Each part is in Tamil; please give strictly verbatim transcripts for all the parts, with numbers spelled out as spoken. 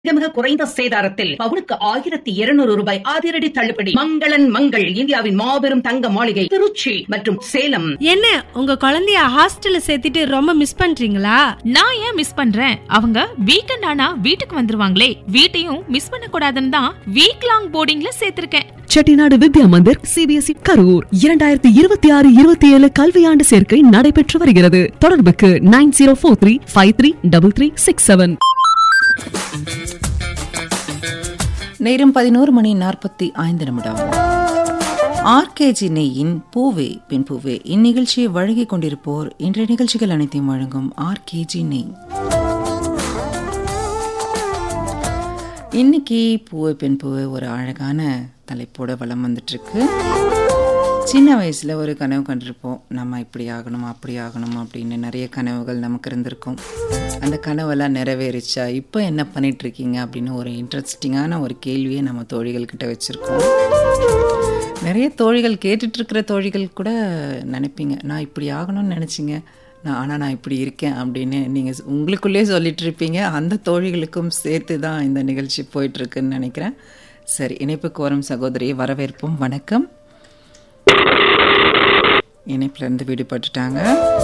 மிக மிக குறைந்த சேதாரத்தில் பவுனுக்கு ஆயிரத்தி இருநூறு ரூபாய் அதிரடி தள்ளுபடி. மங்களன் மங்கள், இந்தியாவின் மாபெரும் தங்க மாளிகை, திருச்சி மற்றும் சேலம். என்ன உங்க குழந்தைய ஹாஸ்டல்ல சேர்த்துட்டு ரொம்ப மிஸ் பண்றீங்களா? நான் ஏன் மிஸ் பண்றேன்? அவங்க வீக்கெண்ட் ஆனா வீட்டுக்கு வந்துருவாங்களே, வீட்டையும் மிஸ் பண்ண கூடாதுன்னு தான் week long போர்டிங்ல சேர்த்திருக்கேன். Chettinad Vidya Mandir CBSE Karur இரண்டாயிரத்தி இருபத்தி ஆறு இருபத்தி ஏழு கல்வியாண்டு சேர்க்கை நடைபெற்று வருகிறது. தொடர்புக்கு nine zero four three five three double three six seven. நேரம் பதினோரு மணி நாற்பத்தி ஐந்து நிமிடம். ஆர்கேஜி நெய்யின் பூவே பெண் பூவே இந்நிகழ்ச்சியை வழங்கிக் கொண்டிருப்போர் இன்றைய நிகழ்ச்சிகள் அனைத்தையும் வழங்கும் ஆர்கேஜி நெய். இன்னைக்கு பூவே பெண் பூவே ஒரு அழகான தலைப்போட வளம் வந்துட்டு இருக்கு. சின்ன வயசில் ஒரு கனவு கண்டிருப்போம், நம்ம இப்படி ஆகணும் அப்படி ஆகணும் அப்படின்னு நிறைய கனவுகள் நமக்கு இருந்திருக்கும். அந்த கனவெல்லாம் நிறைவேறிச்சா, இப்போ என்ன பண்ணிகிட்ருக்கீங்க அப்படின்னு ஒரு இன்ட்ரெஸ்டிங்கான ஒரு கேள்வியை நம்ம தோழிகள்கிட்ட வச்சுருக்கோம். நிறைய தோழிகள் கேட்டுட்ருக்கிற தோழிகள் கூட நினைப்பீங்க, நான் இப்படி ஆகணும்னு நினச்சிங்க, நான் ஆனால் நான் இப்படி இருக்கேன் அப்படின்னு நீங்கள் உங்களுக்குள்ளே சொல்லிட்டு இருப்பீங்க. அந்த தோழிகளுக்கும் சேர்த்து தான் இந்த நிகழ்ச்சி போயிட்டுருக்குன்னு நினைக்கிறேன். சரி, இணைப்புக்கு வரும் சகோதரியை வரவேற்போம். வணக்கம். இணைப்பிலேருந்து விடுபட்டுட்டாங்க.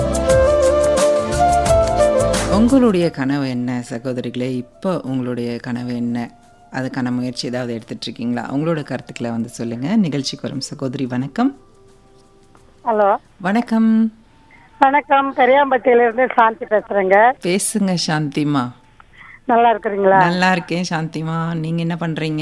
உங்களுடைய கனவு என்ன சகோதரிகளே? இப்போ உங்களுடைய கனவு என்ன? அதுக்கான முயற்சி ஏதாவது எடுத்துட்டு இருக்கீங்களா? உங்களோட கருத்துக்களை வந்து சொல்லுங்க. நிகழ்ச்சிக்கு வரும் சகோதரி வணக்கம். ஹலோ வணக்கம். வணக்கம், பெரியாம்பட்டியிலிருந்து சாந்தி பேசுறேங்க. பேசுங்க சாந்திமா. நல்லா இருக்கிறீங்களா? நல்லா இருக்கேன் சாந்திமா. நீங்க என்ன பண்றீங்க?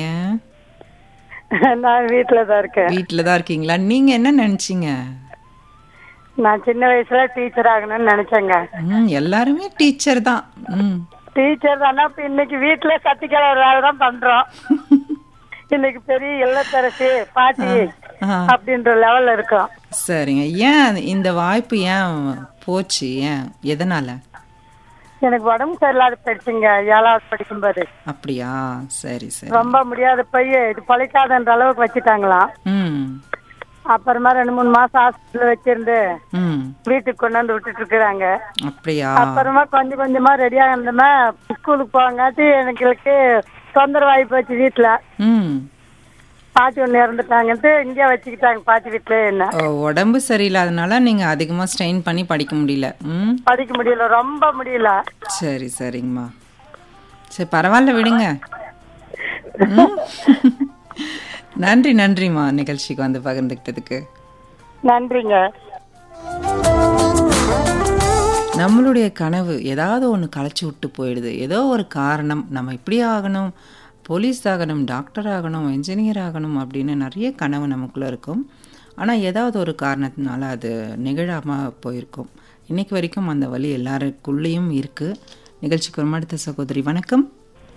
நான் வீட்டுல தான் இருக்கேன். வீட்டுல தான் இருக்கீங்களா? நீங்க என்ன நினைச்சீங்க? நான் சின்ன வயசுல டீச்சர் ஆகணும்னு நினைச்சேங்க. ம், எல்லாருமே டீச்சர் தான். ம், டீச்சர் தானே. இப்ப இன்னைக்கு வீட்டுல சத்திக்கிற ஒரு வேலை தான் பண்றோம். இன்னைக்கு பெரிய இல்லத்தரசி பாட்டி அப்படின்ற லெவல்ல இருக்கோம். சரிங்க. ஏன் இந்த வாய்ப்பு ஏன் போச்சு? ஏன், எதனால? எனக்கு உடம்பு சரியில்லாத போயிடுச்சுங்க ஏழாவது படிக்கும்போது. அப்படியா? சரி சரி. ரொம்ப முடியாத போய் இது பொழைக்காதன்ற அளவுக்கு வச்சுட்டாங்களாம். ம், அப்புறமா ரெண்டு மூணு மாசம் ஹாஸ்பிட்டல் வச்சிருந்து ம். வீட்டுக்கு கொண்டு வந்து விட்டுட்டு இருக்கிறாங்க. அப்படியா? அப்புறமா கொஞ்சம் கொஞ்சமா ரெடியா இருந்தோமா ஸ்கூலுக்கு போங்காட்டி எனக்கு தொந்தரவாயி போச்சு. வீட்டுல ம். பாட்டி ஒண்ணு இறந்துட்டாங்கன்ட்டு இங்கே வச்சுக்கிட்டாங்க பாட்டி வீட்டுல. என்ன உடம்பு சரியில்லாதனால நீங்க அதிகமா ஸ்ட்ரெயின் பண்ணி படிக்க முடியல. ம், படிக்க முடியல, ரொம்ப முடியல. சரி சரிங்கம்மா. சரி, பரவாயில்ல, விடுங்க. நன்றி நன்றிம்மா, நிகழ்ச்சிக்கு வந்து பகிர்ந்துக்கிட்டதுக்கு நன்றிங்க. நம்மளுடைய கனவு ஏதாவது ஒன்று களைச்சி விட்டு போயிடுது. ஏதோ ஒரு காரணம், நம்ம இப்படி ஆகணும், போலீஸ் ஆகணும், டாக்டர் ஆகணும், என்ஜினியர் ஆகணும் அப்படின்னு நிறைய கனவு நமக்குள்ளே இருக்கும். ஆனால் ஏதாவது ஒரு காரணத்தினால அது நிகழாமல் போயிருக்கும். இன்றைக்கு வரைக்கும் அந்த வழி எல்லாருக்குள்ளேயும் இருக்குது. நிகழ்ச்சிக்கு ஒரு அடுத்த சகோதரி வணக்கம்.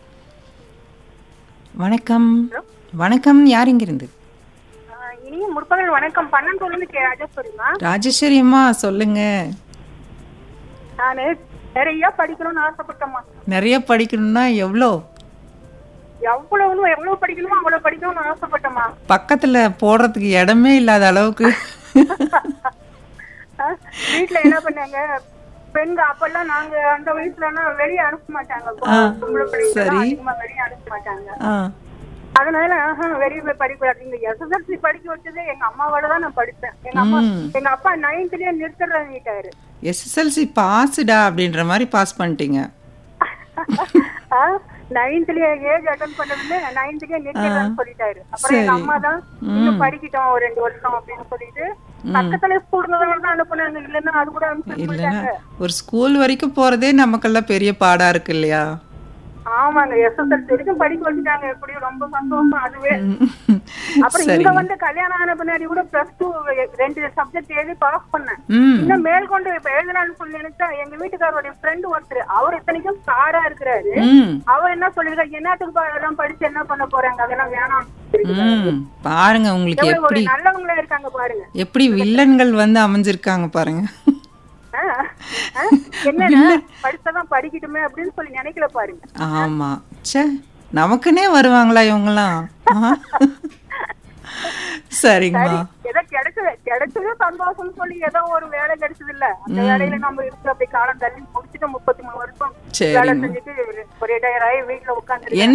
வணக்கம். வணக்கம். யார் இங்கிருந்து? இனிய முற்பகல் வணக்கம். பன்னெண்டு ராஜேஸ்வரிமா. ராஜேஸ்வரி அம்மா, சொல்லுங்க. நானு நிறைய படிக்கணும்னு ஆசைப்பட்டேம்மா. நிறைய படிக்கணும்னா எவ்வளோ? எவ்வளவு எவ்வளவு படிக்கணுமோ அவ்வளவு படிக்கணும்னு ஆசைப்பட்டேம்மா. பக்கத்துல போடுறதுக்கு இடமே இல்லாத அளவுக்கு. வீட்டுல என்ன பண்ணாங்க, பெண்க அப்பெல்லாம் நாங்க அந்த வயசுலன்னா வெளியே அனுப்ப மாட்டாங்க. வெளியே அனுப்ப மாட்டாங்க. அதனால வெளியே போய் படிக்க எஸ்எஸ்எல்சி படிக்க வச்சதே எங்க அம்மாவோட தான் நான் படிப்பேன். எங்க அம்மா எங்க அப்பா நைன்த்லயே நிறுத்திட்டாரு. எஸ்எஸ்எல்சி பாஸ்டா அப்படின்ற மாதிரி பாஸ் பண்ணிட்டீங்க. நைன்த்லயே ஏஜ் அட்டன் பண்ணதுல நைன்த்லயே நிறுத்திட்டாருன்னு சொல்லிட்டாரு. அப்புறம் எங்க அம்மா தான் இன்னும் படிக்கிட்டோம் ஒரு ரெண்டு வருஷம் அப்படின்னு சொல்லிட்டு பக்கத்துல ஸ்கூல் தான் அனுப்புனாங்க. இல்லன்னா அது கூட அனுப்பிட்டாங்க. ஒரு ஸ்கூல் வரைக்கும் போறதே நமக்கெல்லாம் பெரிய பாடா இருக்கு இல்லையா? ஆமாங்க, எஸ்எஸ்எல்சி வரைக்கும் படிக்க வச்சுட்டாங்க. எப்படியும் ரொம்ப சந்தோஷம் அதுவே. அப்புறம் இங்க வந்து கல்யாணம் ஆன பின்னாடி கூட பிளஸ் டூ ரெண்டு சப்ஜெக்ட் எழுதி பாஸ் பண்ணேன். இன்னும் மேற்கொண்டு இப்ப எழுதலாம்னு சொல்லி நினைச்சா எங்க வீட்டுக்காரோட ஃப்ரெண்ட் ஒருத்தர், அவர் இத்தனைக்கும் சாரா இருக்கிறாரு. அவர் என்ன சொல்லிருக்காரு, என்னத்துக்கு அதெல்லாம் படிச்சு என்ன பண்ண போறாங்க, அதெல்லாம் வேணாம். பாருங்க உங்களுக்கு எப்படி நல்லவங்களா இருக்காங்க பாருங்க, எப்படி வில்லன்கள் வந்து அமைஞ்சிருக்காங்க பாருங்க. என்னன்னா படிச்சதான் படிக்கட்டுமே அப்படின்னு சொல்லி நினைக்கல பாருங்க. ஆமா, சே நமக்குன்னே வருவாங்களா இவங்கலாம்? சரிங்கம்மா. ஏதோ கிடைச்சது கிடைச்சது சந்தோஷம் சொல்லி ஏதோ ஒரு வேலை கிடைச்சது இல்ல, அந்த வேலையில நம்ம இருக்கு அப்படி காலம் தள்ளி முடிச்சுட்டு முப்பத்தி மூணு வருஷம் வேலை செஞ்சுட்டு ரிட்டையர் ஆகி வீட்டுல உட்காந்து